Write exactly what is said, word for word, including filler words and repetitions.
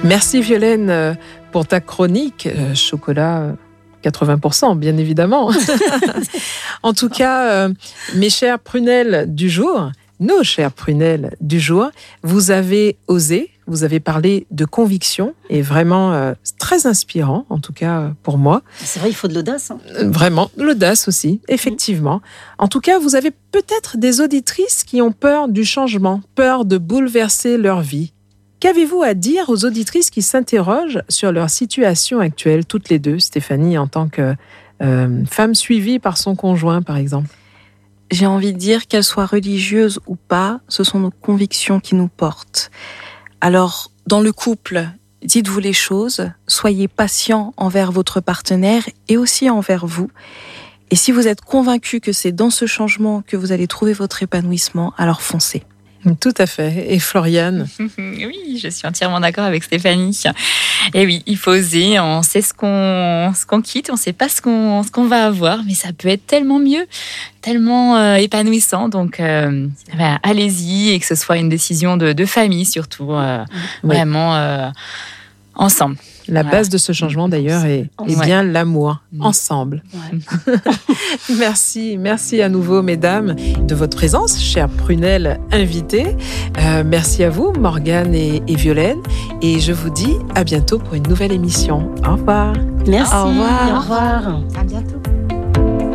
Merci Violaine pour ta chronique. Euh, chocolat quatre-vingts pour cent, bien évidemment. En tout cas, euh, mes chères prunelles du jour, nos chères prunelles du jour, vous avez osé, vous avez parlé de conviction et vraiment euh, très inspirant, en tout cas pour moi. C'est vrai, il faut de l'audace. Hein. Vraiment, l'audace aussi, effectivement. En tout cas, vous avez peut-être des auditrices qui ont peur du changement, peur de bouleverser leur vie. Qu'avez-vous à dire aux auditrices qui s'interrogent sur leur situation actuelle, toutes les deux, Stéphanie, en tant que euh, femme suivie par son conjoint, par exemple? J'ai envie de dire qu'elles soient religieuses ou pas, ce sont nos convictions qui nous portent. Alors, dans le couple, dites-vous les choses, soyez patient envers votre partenaire et aussi envers vous. Et si vous êtes convaincu que c'est dans ce changement que vous allez trouver votre épanouissement, alors foncez. Tout à fait. Et Floriane? Oui, je suis entièrement d'accord avec Stéphanie. Et oui, il faut oser. On sait ce qu'on, ce qu'on quitte, on ne sait pas ce qu'on, ce qu'on va avoir, mais ça peut être tellement mieux, tellement euh, épanouissant. Donc, euh, ben, allez-y, et que ce soit une décision de, de famille surtout, euh, oui. vraiment euh, ensemble. La voilà. base de ce changement, d'ailleurs, est, est bien ouais. l'amour, ensemble. Ouais. Merci, merci à nouveau, mesdames, de votre présence, chère prunelle invitée. Euh, merci à vous, Morgane et, et Violaine. Et je vous dis à bientôt pour une nouvelle émission. Au revoir. Merci. Au revoir. Au revoir. À bientôt.